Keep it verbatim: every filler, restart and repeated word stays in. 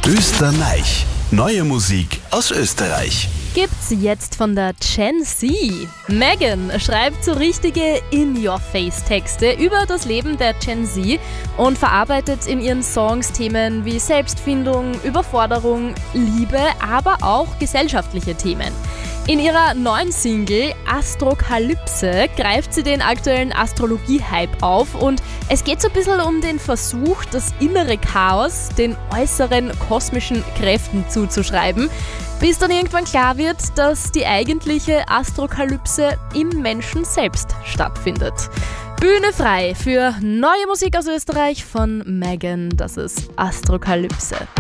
Österreich. Neue Musik aus Österreich. Gibt's jetzt von der Gen Z. Megan schreibt so richtige In-Your-Face-Texte über das Leben der Gen Z und verarbeitet in ihren Songs Themen wie Selbstfindung, Überforderung, Liebe, aber auch gesellschaftliche Themen. In ihrer neuen Single Astrokalypse greift sie den aktuellen Astrologie-Hype auf und es geht so ein bisschen um den Versuch, das innere Chaos den äußeren kosmischen Kräften zuzuschreiben, bis dann irgendwann klar wird, dass die eigentliche Astrokalypse im Menschen selbst stattfindet. Bühne frei für neue Musik aus Österreich von Megan, das ist Astrokalypse.